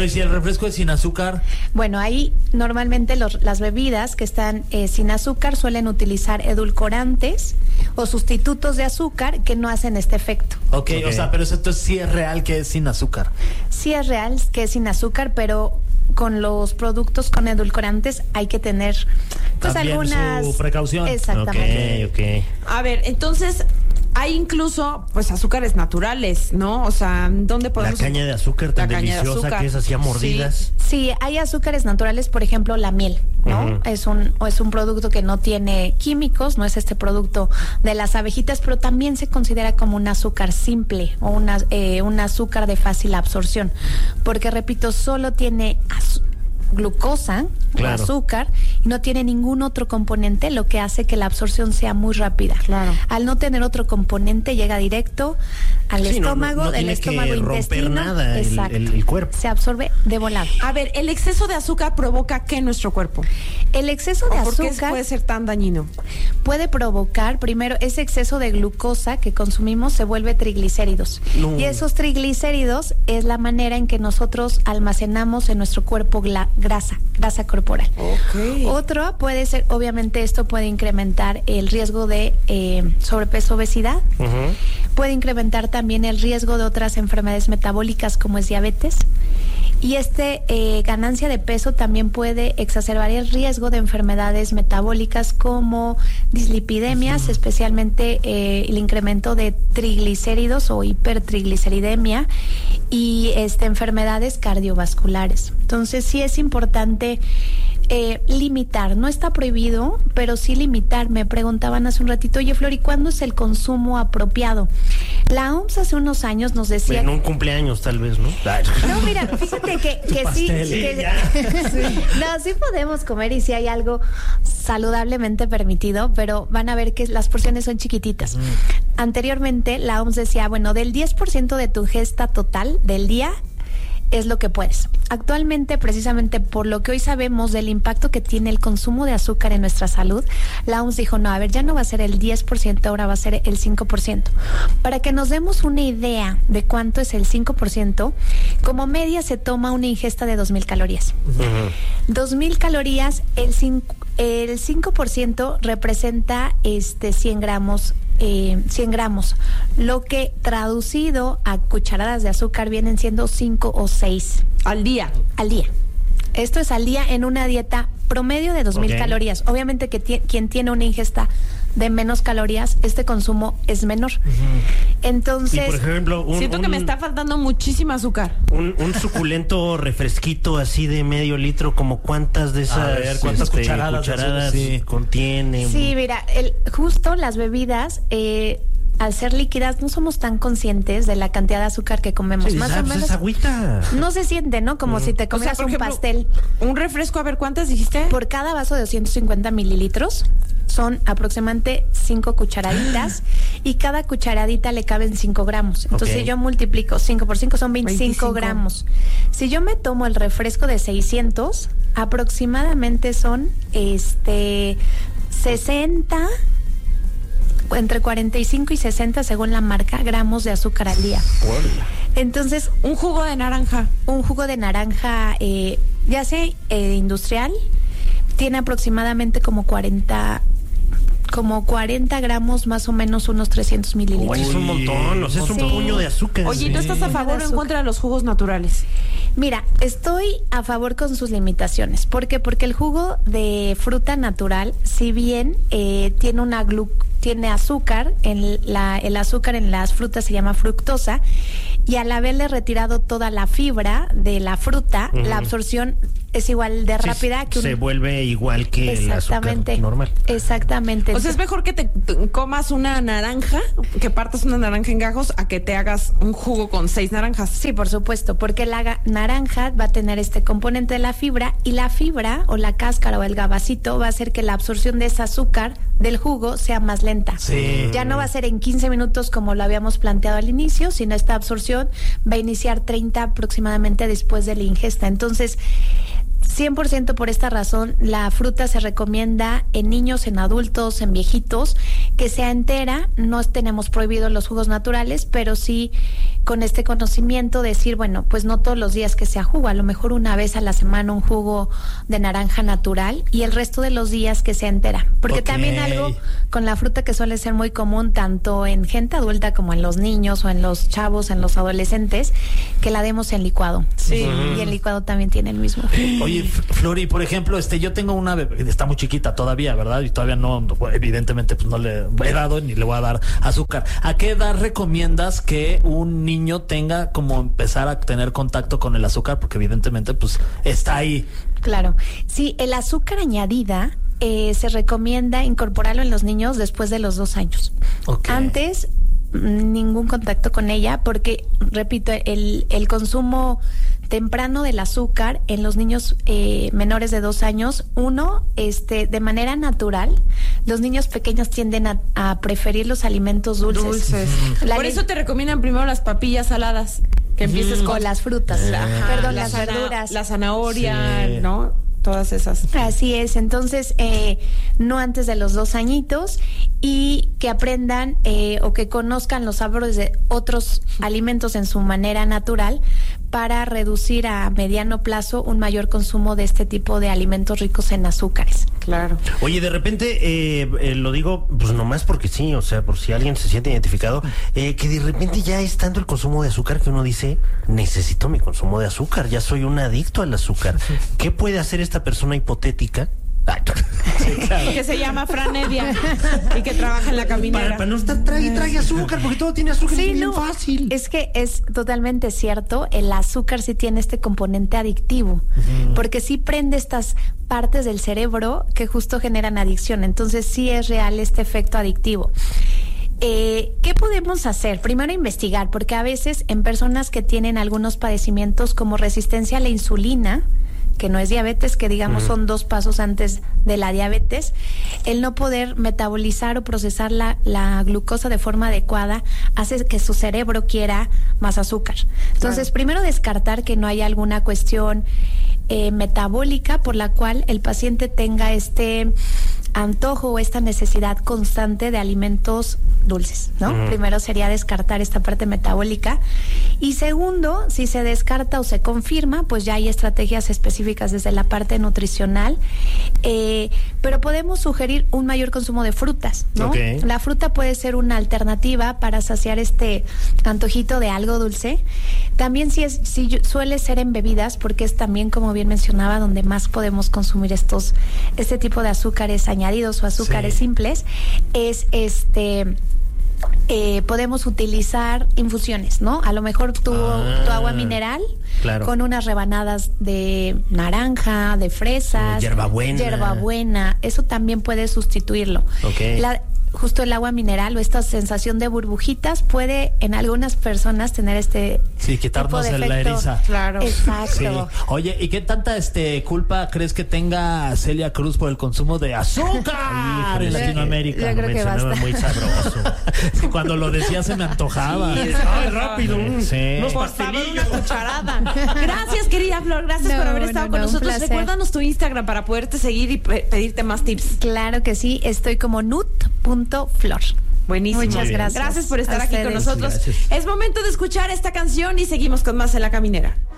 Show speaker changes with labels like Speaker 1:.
Speaker 1: Pero ¿y si el refresco es sin azúcar?
Speaker 2: Bueno, ahí normalmente las bebidas que están sin azúcar suelen utilizar edulcorantes o sustitutos de azúcar que no hacen este efecto.
Speaker 1: Okay. O sea, pero eso entonces sí es real que es sin azúcar.
Speaker 2: Sí es real que es sin azúcar, pero con los productos con edulcorantes hay que tener pues
Speaker 1: también
Speaker 2: algunas...
Speaker 1: su precaución.
Speaker 2: Exactamente.
Speaker 3: Okay.
Speaker 4: A ver, entonces hay incluso pues azúcares naturales, ¿no? O sea, ¿dónde podemos...
Speaker 3: La caña de azúcar tan deliciosa que es así a mordidas.
Speaker 2: Sí, hay azúcares naturales, por ejemplo, la miel, ¿no?
Speaker 3: Uh-huh.
Speaker 2: Es un producto que no tiene químicos, no es este producto de las abejitas, pero también se considera como un azúcar simple o un azúcar de fácil absorción, porque repito, solo tiene glucosa,
Speaker 3: claro,
Speaker 2: o azúcar, y no tiene ningún otro componente, lo que hace que la absorción sea muy rápida.
Speaker 4: Claro.
Speaker 2: Al no tener otro componente, llega directo al estómago,
Speaker 3: no
Speaker 2: del
Speaker 3: tiene
Speaker 2: estómago
Speaker 3: que romper
Speaker 2: intestino.
Speaker 3: nada el cuerpo.
Speaker 2: Se absorbe de volado.
Speaker 4: A ver, ¿el exceso de azúcar provoca qué en nuestro cuerpo?
Speaker 2: El exceso de
Speaker 4: ¿Por qué
Speaker 2: azúcar
Speaker 4: puede ser tan dañino?
Speaker 2: puede provocar, primero, ese exceso de glucosa que consumimos se vuelve triglicéridos.
Speaker 3: No.
Speaker 2: Y esos triglicéridos es la manera en que nosotros almacenamos en nuestro cuerpo grasa corporal.
Speaker 4: Ok.
Speaker 2: Otro puede ser, obviamente esto puede incrementar el riesgo de sobrepeso, obesidad.
Speaker 3: Uh-huh.
Speaker 2: Puede incrementar también el riesgo de otras enfermedades metabólicas como es diabetes. Y ganancia de peso también puede exacerbar el riesgo de enfermedades metabólicas como dislipidemias, especialmente el incremento de triglicéridos o hipertrigliceridemia y enfermedades cardiovasculares. Entonces sí es importante limitar, no está prohibido, pero sí limitar. Me preguntaban hace un ratito, oye Flori, ¿cuándo es el consumo apropiado? La OMS hace unos años nos decía...
Speaker 3: En un cumpleaños tal vez, ¿no?
Speaker 2: No, mira, fíjate que sí, no, sí podemos comer y sí hay algo saludablemente permitido, pero van a ver que las porciones son chiquititas. Anteriormente la OMS decía, bueno, del 10% de tu ingesta total del día es lo que puedes. Actualmente, precisamente por lo que hoy sabemos del impacto que tiene el consumo de azúcar en nuestra salud, la OMS dijo, no, a ver, ya no va a ser el 10%, ahora va a ser el 5%. Para que nos demos una idea de cuánto es el 5%, como media se toma una ingesta de 2,000 calorías.
Speaker 3: Uh-huh.
Speaker 2: 2,000 calorías, el 5% representa 100 gramos, lo que traducido a cucharadas de azúcar vienen siendo 5 o 6
Speaker 4: Al día.
Speaker 2: Esto es al día en una dieta promedio de 2,000 calorías. Obviamente que quien tiene una ingesta de menos calorías, este consumo es menor. Entonces,
Speaker 3: y por ejemplo,
Speaker 4: siento que me está faltando muchísimo azúcar.
Speaker 3: Un suculento refresquito así de medio litro, como cuántas de esas
Speaker 1: A ver, ¿cuántas cucharadas
Speaker 3: sí contiene?
Speaker 2: Sí, mira, justo las bebidas al ser líquidas no somos tan conscientes de la cantidad de azúcar que comemos.
Speaker 3: Sí,
Speaker 2: más o menos
Speaker 3: es agüita.
Speaker 2: no se siente, ¿no? Como si te comieras
Speaker 4: por
Speaker 2: un
Speaker 4: ejemplo,
Speaker 2: pastel.
Speaker 4: Un refresco, a ver, ¿cuántas dijiste?
Speaker 2: Por cada vaso de 250 mililitros son aproximadamente 5 cucharaditas y cada cucharadita le caben 5 gramos. Entonces, si yo multiplico 5 por 5 son 25 gramos. Si yo me tomo el refresco de 600, aproximadamente son 60, entre 45 y 60 según la marca, gramos de azúcar al día. Entonces,
Speaker 4: un jugo de naranja.
Speaker 2: Un jugo de naranja, ya sea industrial, tiene aproximadamente como 40 gramos, más o menos unos 300 mililitros.
Speaker 3: Uy, es un montón, o sea, es un puño de azúcar.
Speaker 4: Oye, ¿tú estás a favor o en contra de los jugos naturales?
Speaker 2: Mira, estoy a favor con sus limitaciones. ¿Por qué? Porque el jugo de fruta natural, si bien tiene azúcar, el azúcar en las frutas se llama fructosa, y al haberle retirado toda la fibra de la fruta, la absorción es igual de rápida que
Speaker 3: se vuelve igual que el azúcar normal.
Speaker 2: Exactamente.
Speaker 4: O sea, es mejor que te comas una naranja, que partas una naranja en gajos, a que te hagas un jugo con 6 naranjas.
Speaker 2: Sí, por supuesto, porque la naranja va a tener este componente de la fibra, y la fibra o la cáscara o el gabacito va a hacer que la absorción de ese azúcar del jugo sea más lenta.
Speaker 1: Sí.
Speaker 2: Ya no va a ser en 15 minutos como lo habíamos planteado al inicio, sino esta absorción va a iniciar 30 aproximadamente después de la ingesta. Entonces, 100% por esta razón, la fruta se recomienda en niños, en adultos, en viejitos, que sea entera. No tenemos prohibidos los jugos naturales, pero sí con este conocimiento decir, bueno, pues no todos los días que sea jugo, a lo mejor una vez a la semana un jugo de naranja natural y el resto de los días que sea entera. Porque también algo con la fruta que suele ser muy común tanto en gente adulta como en los niños o en los chavos, en los adolescentes, que la demos en licuado.
Speaker 4: Sí.
Speaker 2: Y el licuado también tiene el mismo.
Speaker 1: Oye, Flori, por ejemplo, yo tengo una bebé, está muy chiquita todavía, ¿verdad? Y todavía no, evidentemente, pues no le he dado ni le voy a dar azúcar. ¿A qué edad recomiendas que un niño tenga como empezar a tener contacto con el azúcar? Porque evidentemente, pues está ahí.
Speaker 2: Claro. Sí, el azúcar añadida se recomienda incorporarlo en los niños después de los 2 años.
Speaker 1: Okay.
Speaker 2: Antes, ningún contacto con ella, porque, repito, el consumo temprano del azúcar en los niños menores de 2 años, de manera natural, los niños pequeños tienden a preferir los alimentos dulces.
Speaker 4: Por eso te recomiendan primero las papillas saladas, que empieces con
Speaker 2: las frutas, perdón, las verduras.
Speaker 4: La zanahoria, ¿no? Todas esas.
Speaker 2: Así es, entonces no antes de los 2 añitos y que aprendan o que conozcan los sabores de otros alimentos en su manera natural para reducir a mediano plazo un mayor consumo de este tipo de alimentos ricos en azúcares.
Speaker 4: Claro.
Speaker 3: Oye, de repente, lo digo pues nomás porque sí, o sea, por si alguien se siente identificado, que de repente ya es tanto el consumo de azúcar que uno dice, necesito mi consumo de azúcar, ya soy un adicto al azúcar. ¿Qué puede hacer esta persona hipotética?
Speaker 1: Sí, claro.
Speaker 4: Que se llama Fran Evia y que trabaja en la caminera.
Speaker 3: Para no estar trague azúcar, porque todo tiene azúcar,
Speaker 2: Sí,
Speaker 3: es bien
Speaker 2: no,
Speaker 3: fácil.
Speaker 2: es que es totalmente cierto, el azúcar sí tiene este componente adictivo, porque sí prende estas partes del cerebro que justo generan adicción, entonces sí es real este efecto adictivo. ¿Qué podemos hacer? Primero investigar, porque a veces en personas que tienen algunos padecimientos como resistencia a la insulina, que no es diabetes, que digamos son 2 pasos antes de la diabetes, el no poder metabolizar o procesar la glucosa de forma adecuada hace que su cerebro quiera más azúcar. Entonces, primero descartar que no haya alguna cuestión metabólica por la cual el paciente tenga este antojo o esta necesidad constante de alimentos dulces, ¿no? Primero sería descartar esta parte metabólica y segundo, si se descarta o se confirma, pues ya hay estrategias específicas desde la parte nutricional, pero podemos sugerir un mayor consumo de frutas, ¿no?
Speaker 3: Okay.
Speaker 2: La fruta puede ser una alternativa para saciar este antojito de algo dulce. También si suele ser en bebidas, porque es también, como bien mencionaba, donde más podemos consumir este tipo de azúcares añadidos o azúcares simples, es podemos utilizar infusiones, ¿no? A lo mejor tu agua mineral con unas rebanadas de naranja, de fresas, hierbabuena, eso también puede sustituirlo.
Speaker 3: Okay.
Speaker 2: Justo el agua mineral o esta sensación de burbujitas puede en algunas personas tener
Speaker 1: quitarnos
Speaker 2: tipo de
Speaker 1: la
Speaker 2: efecto.
Speaker 1: eriza.
Speaker 4: Claro.
Speaker 2: Exacto.
Speaker 1: Sí. Oye, ¿y qué tanta culpa crees que tenga Celia Cruz por el consumo de azúcar en Latinoamérica?
Speaker 2: Yo creo que basta.
Speaker 3: Muy sabroso.
Speaker 1: Sí, cuando lo decía se me antojaba.
Speaker 3: Ay, rápido.
Speaker 1: Sí.
Speaker 4: Por favor, una cucharada. Gracias, querida Flor. Gracias por haber estado con
Speaker 2: un
Speaker 4: nosotros.
Speaker 2: placer.
Speaker 4: Recuérdanos tu Instagram para poderte seguir y pedirte más tips.
Speaker 2: Claro que sí, estoy como nut.flor.
Speaker 4: Buenísimo.
Speaker 2: Muchas gracias.
Speaker 4: Gracias por estar
Speaker 2: A
Speaker 4: aquí con
Speaker 2: ustedes.
Speaker 4: nosotros.
Speaker 1: Gracias.
Speaker 4: Es momento de escuchar esta canción y seguimos con más en La Caminera.